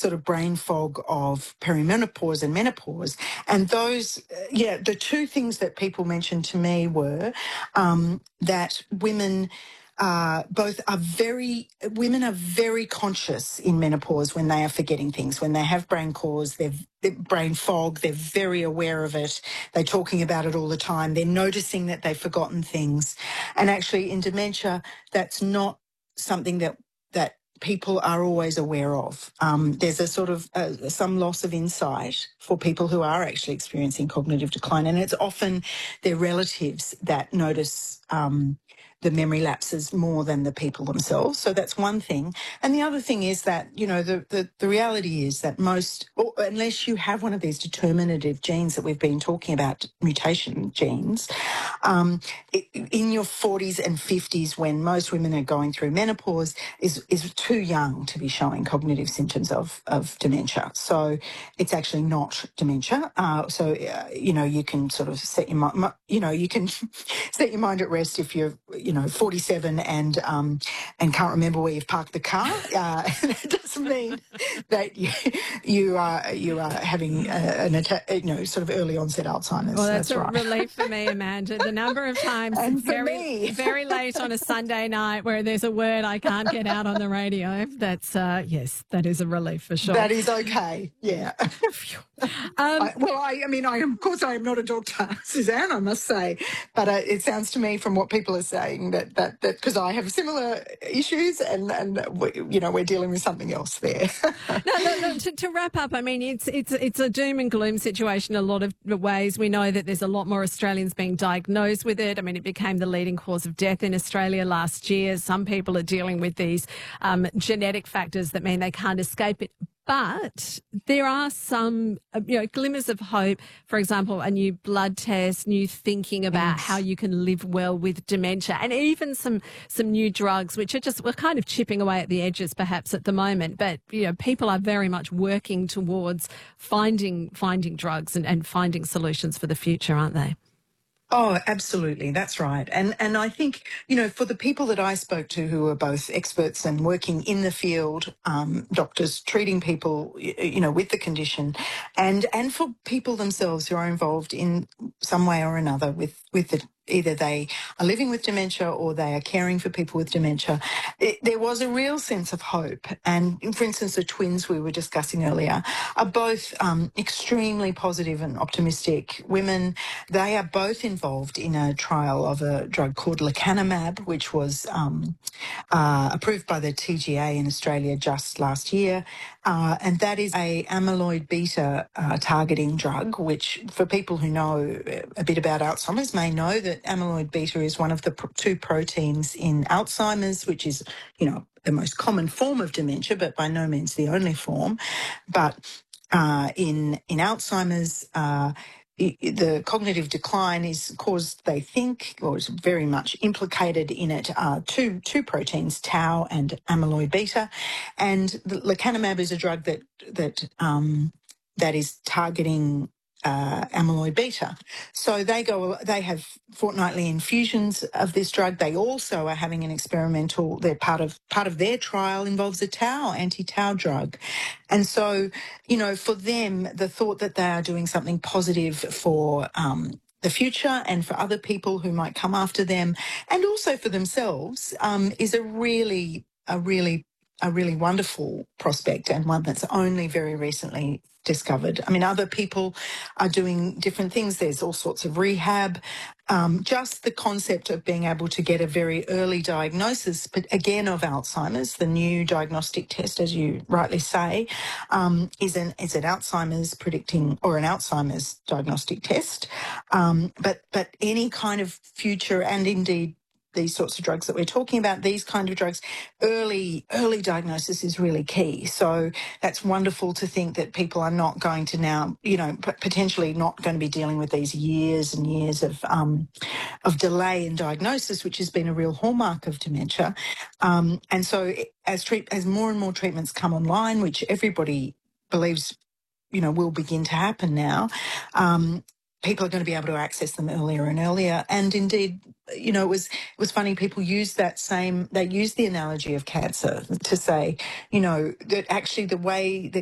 sort of brain fog of perimenopause and menopause. And those, the two things that people mentioned to me were that women are very conscious in menopause when they are forgetting things, when they have brain cause, they're brain fog, they're very aware of it, they're talking about it all the time, they're noticing that they've forgotten things. And actually in dementia, that's not something that people are always aware of. There's a sort of some loss of insight for people who are actually experiencing cognitive decline, and it's often their relatives that notice the memory lapses more than the people themselves. So that's one thing. And the other thing is that, the reality is that unless you have one of these determinative genes that we've been talking about, mutation genes, in your 40s and 50s, when most women are going through menopause, is too young to be showing cognitive symptoms of dementia. So it's actually not dementia. You can sort of set your mind, you can set your mind at rest if you're, 47 and can't remember where you've parked the car. That doesn't mean that you are having an attack, sort of early onset Alzheimer's. Well, that's right. relief for me, Amanda. The number of times very late on a Sunday night where there's a word I can't get out on the radio. That's yes, that is a relief for sure. That is okay. Yeah. I am, of course, I am not a doctor, Suzanne, I must say, but it sounds to me from what people are saying that because I have similar issues and we're dealing with something else there. No. To wrap up, I mean, it's a doom and gloom situation in a lot of ways. We know that there's a lot more Australians being diagnosed with it. I mean, it became the leading cause of death in Australia last year. Some people are dealing with these genetic factors that mean they can't escape it. But there are some, glimmers of hope. For example, a new blood test, new thinking about how you can live well with dementia, and even some new drugs, which we're kind of chipping away at the edges perhaps at the moment. But, people are very much working towards finding drugs and finding solutions for the future, aren't they? Oh, absolutely. That's right. And I think, for the people that I spoke to who are both experts and working in the field, doctors treating people, with the condition, and for people themselves who are involved in some way or another with either they are living with dementia or they are caring for people with dementia, there was a real sense of hope. And, for instance, the twins we were discussing earlier are both extremely positive and optimistic women. They are both involved in a trial of a drug called lecanemab, which was approved by the TGA in Australia just last year. And that is a amyloid beta targeting drug, which for people who know a bit about Alzheimer's may know that amyloid beta is one of the two proteins in Alzheimer's, which is, the most common form of dementia, but by no means the only form. But in Alzheimer's, the cognitive decline is caused, they think, or is very much implicated in it, two proteins, tau and amyloid beta. And the lecanemab is a drug that is targeting amyloid beta. So they have fortnightly infusions of this drug. They also are having an experimental, part of their trial involves a anti-tau drug. And so, for them, the thought that they are doing something positive for the future and for other people who might come after them, and also for themselves, is a really wonderful prospect, and one that's only very recently discovered. I mean, other people are doing different things. There's all sorts of rehab. Just the concept of being able to get a very early diagnosis, but again of Alzheimer's, the new diagnostic test, as you rightly say, is an Alzheimer's predicting, or an Alzheimer's diagnostic test. But any kind of future, and indeed these sorts of drugs that we're talking about, these kind of drugs, early diagnosis is really key. So that's wonderful to think that people are not going to now, potentially not going to be dealing with these years and years of delay in diagnosis, which has been a real hallmark of dementia. And so as more and more treatments come online, which everybody believes, will begin to happen now, people are going to be able to access them earlier and earlier. And indeed, it was funny, people use they use the analogy of cancer to say, that actually the way that